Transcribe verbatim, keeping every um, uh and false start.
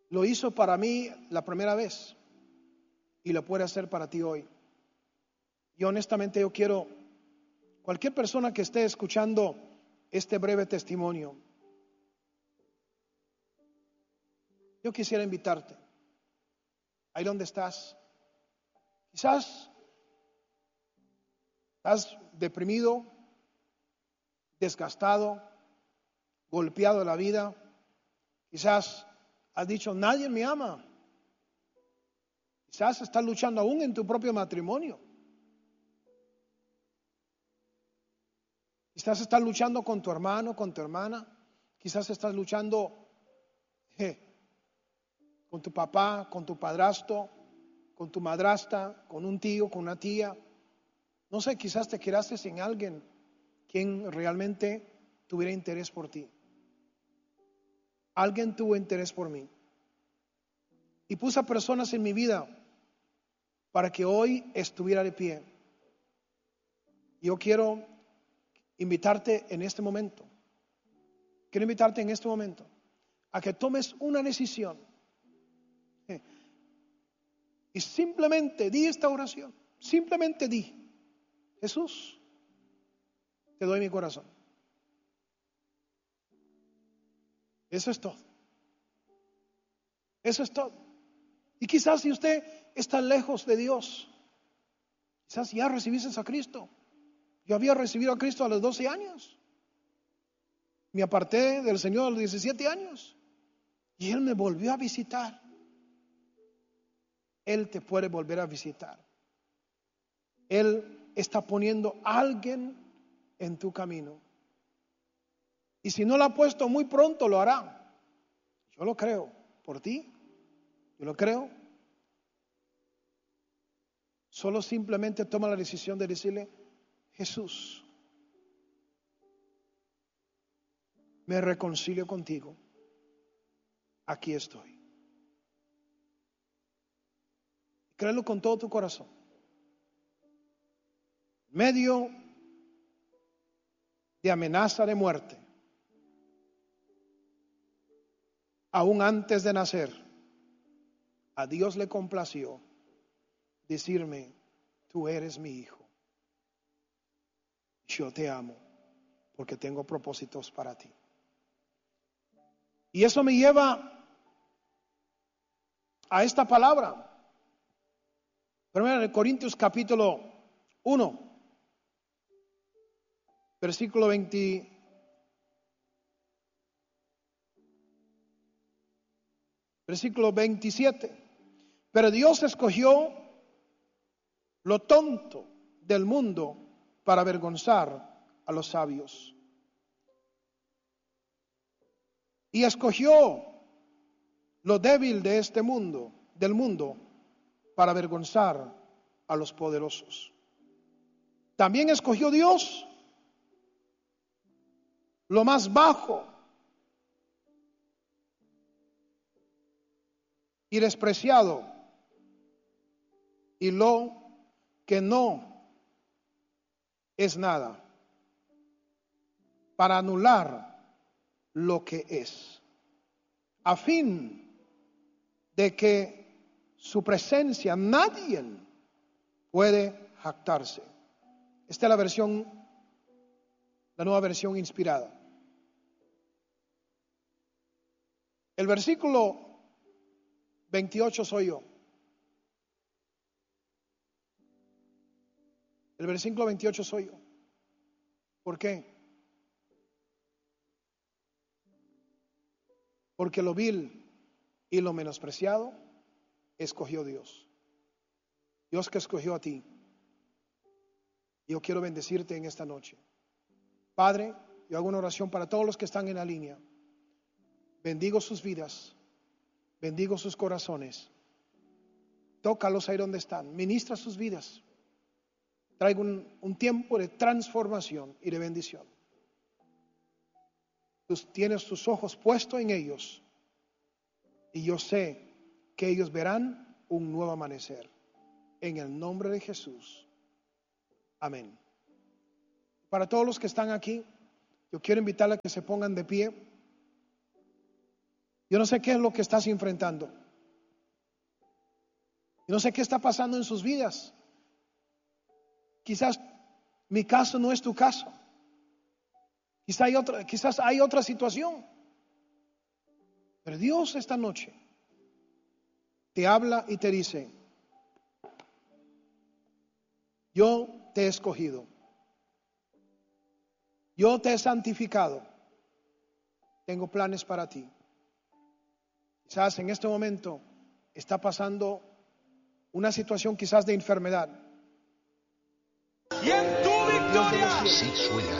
Lo hizo para mí la primera vez y lo puede hacer para ti hoy. Y honestamente yo quiero, cualquier persona que esté escuchando este breve testimonio, yo quisiera invitarte, ahí donde estás, quizás estás deprimido, desgastado, golpeado de la vida, quizás has dicho, nadie me ama, quizás estás luchando aún en tu propio matrimonio, quizás estás luchando con tu hermano, con tu hermana, quizás estás luchando eh, con tu papá, con tu padrastro, con tu madrastra, con un tío, con una tía. No sé, quizás te quedaste sin alguien quien realmente tuviera interés por ti. Alguien tuvo interés por mí. Y puse a personas en mi vida para que hoy estuviera de pie. Yo quiero invitarte en este momento. Quiero invitarte en este momento a que tomes una decisión. Y simplemente di esta oración. Simplemente di, Jesús, te doy mi corazón. Eso es todo. Eso es todo. Y quizás si usted está lejos de Dios, quizás ya recibiste a Cristo. Yo había recibido a Cristo a los doce años. Me aparté del Señor a los diecisiete años. Y Él me volvió a visitar. Él te puede volver a visitar. Él está poniendo a alguien en tu camino. Y si no lo ha puesto, muy pronto lo hará. Yo lo creo por ti. Yo lo creo. Solo simplemente toma la decisión de decirle, Jesús, me reconcilio contigo. Aquí estoy. Créelo con todo tu corazón. En medio de amenaza de muerte, aún antes de nacer, a Dios le complació decirme, tú eres mi hijo. Yo te amo porque tengo propósitos para ti. Y eso me lleva a esta palabra. Primera de Corintios capítulo uno, versículo veinte, versículo veintisiete. Pero Dios escogió lo tonto del mundo para avergonzar a los sabios. Y escogió lo débil de este mundo, del mundo, para avergonzar a los poderosos. También escogió Dios lo más bajo y despreciado y lo que no es nada, para anular lo que es, a fin de que su presencia nadie puede jactarse. Esta es la versión, la nueva versión inspirada. El versículo veintiocho soy yo. El versículo veintiocho soy yo. ¿Por qué? Porque lo vil y lo menospreciado escogió Dios. Dios que escogió a ti. Yo quiero bendecirte en esta noche. Padre, yo hago una oración para todos los que están en la línea. Bendigo sus vidas. Bendigo sus corazones. Tócalos ahí donde están. Ministra sus vidas. Traigo un, un tiempo de transformación y de bendición. Tú tienes tus ojos puestos en ellos. Y yo sé que ellos verán un nuevo amanecer. En el nombre de Jesús. Amén. Para todos los que están aquí, yo quiero invitarles a que se pongan de pie. Yo no sé qué es lo que estás enfrentando. Yo no sé qué está pasando en sus vidas. Quizás mi caso no es tu caso. Quizás hay otra, quizás hay otra situación. Pero Dios esta noche te habla y te dice: yo te he escogido. Yo te he santificado. Tengo planes para ti. Quizás en este momento está pasando una situación quizás de enfermedad. Y en tu victoria. Así suena